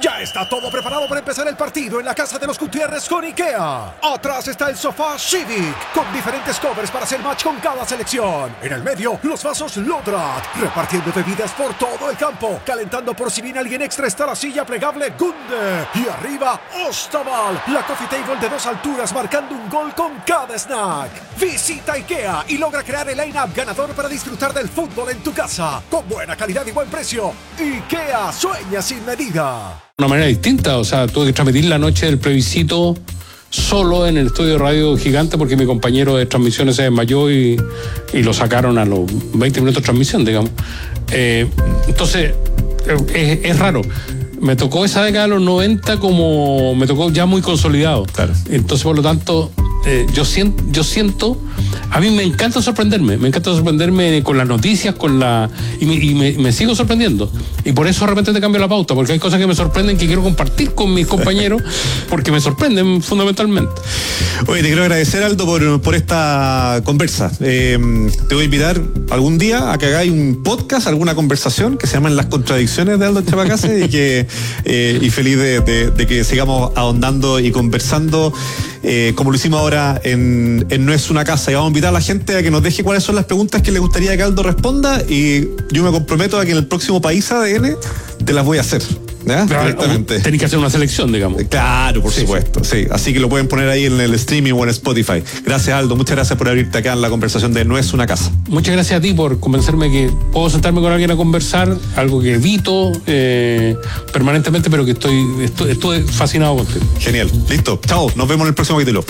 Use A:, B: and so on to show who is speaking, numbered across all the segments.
A: Ya está todo preparado para empezar el partido en la casa de los Gutiérrez con IKEA. Atrás está el sofá Civic, con diferentes covers para hacer match con cada selección. En el medio, los vasos Lodrat, repartiendo bebidas por todo el campo. Calentando por si viene alguien extra está la silla plegable Gunde. Y arriba, Ostaval, la coffee table de 2 alturas marcando un gol con cada snack. Visita IKEA y logra crear el line-up ganador para disfrutar del fútbol en tu casa. Con buena calidad y buen precio. IKEA sueña sin medida.
B: De una manera distinta, o sea, tuve que transmitir la noche del plebiscito solo en el estudio de Radio Gigante porque mi compañero de transmisiones se desmayó y lo sacaron a los 20 minutos de transmisión, digamos. Entonces, es raro. Me tocó esa década de los 90 como me tocó ya muy consolidado.
C: Claro.
B: Entonces, por lo tanto, yo siento, a mí me encanta sorprenderme con las noticias, y me sigo sorprendiendo. Y por eso de repente te cambio la pauta, porque hay cosas que me sorprenden que quiero compartir con mis compañeros, porque me sorprenden fundamentalmente.
C: Oye, te quiero agradecer, Aldo, por esta conversa. Te voy a invitar algún día a que hagáis un podcast, alguna conversación que se llaman Las Contradicciones de Aldo Chapacase y feliz de que sigamos ahondando y conversando como lo hicimos ahora en No es una casa. Y vamos a invitar a la gente a que nos deje cuáles son las preguntas que le gustaría que Aldo responda, y yo me comprometo a que en el próximo País ADN te las voy a hacer. ¿Ya? Directamente.
B: Tenés que hacer una selección, digamos.
C: Claro, por supuesto. Sí. Así que lo pueden poner ahí en el streaming o en Spotify. Gracias, Aldo. Muchas gracias por abrirte acá en la conversación de No es una casa.
B: Muchas gracias a ti por convencerme que puedo sentarme con alguien a conversar, algo que evito permanentemente, pero que estoy fascinado contigo.
C: Genial. Listo. Chao. Nos vemos en el próximo capítulo.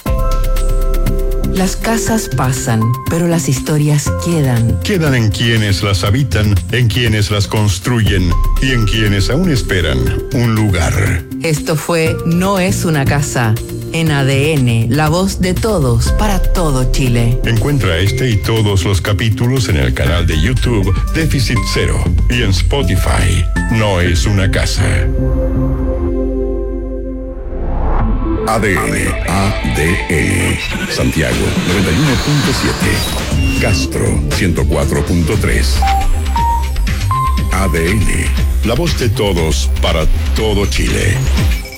D: Las casas pasan, pero las historias quedan.
E: Quedan en quienes las habitan, en quienes las construyen y en quienes aún esperan un lugar.
D: Esto fue No es una casa. En ADN, la voz de todos para todo Chile.
E: Encuentra este y todos los capítulos en el canal de YouTube Déficit Cero y en Spotify. No es una casa. ADN. Santiago 91.7. Castro 104.3. ADN. La voz de todos para todo Chile.